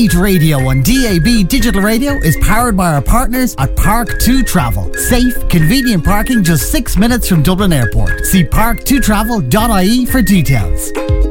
Beat Radio on DAB Digital Radio is powered by our partners at Park2 Travel. Safe, convenient parking just 6 minutes from Dublin Airport. See park2travel.ie for details.